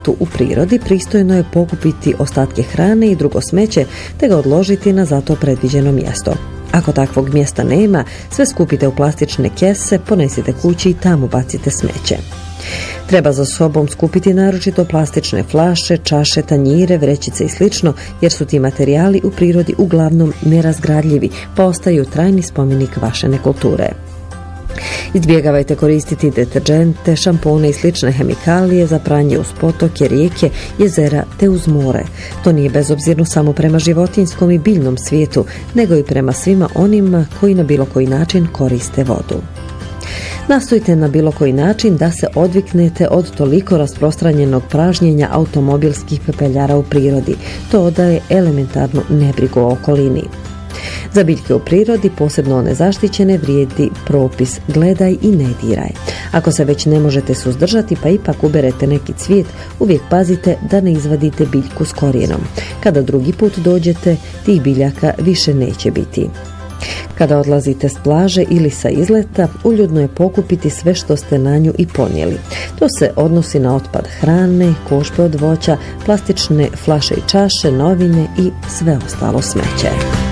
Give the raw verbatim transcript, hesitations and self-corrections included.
Tu u prirodi pristojno je pokupiti ostatke hrane i drugo smeće te ga odložiti na zato predviđeno mjesto. Ako takvog mjesta nema, sve skupite u plastične kese, ponesite kući i tamo bacite smeće. Treba za sobom skupiti naročito plastične flaše, čaše, tanjire, vrećice i slično, jer su ti materijali u prirodi uglavnom nerazgradljivi, pa ostaju trajni spomenik vaše nekulture. Izbjegavajte koristiti deterdžente, šampone i slične hemikalije za pranje uz potoke, rijeke, jezera te uz more. To nije bezobzirno samo prema životinjskom i biljnom svijetu, nego i prema svima onima koji na bilo koji način koriste vodu. Nastojte na bilo koji način da se odviknete od toliko rasprostranjenog pražnjenja automobilskih pepeljara u prirodi. To odaje elementarnu nebrigu o okolini. Za biljke u prirodi, posebno one zaštićene, vrijedi propis gledaj i ne diraj. Ako se već ne možete suzdržati pa ipak uberete neki cvijet, uvijek pazite da ne izvadite biljku s korijenom. Kada drugi put dođete, tih biljaka više neće biti. Kada odlazite s plaže ili sa izleta, uljudno je pokupiti sve što ste na nju i ponijeli. To se odnosi na otpad hrane, košpe od voća, plastične flaše i čaše, novine i sve ostalo smeće.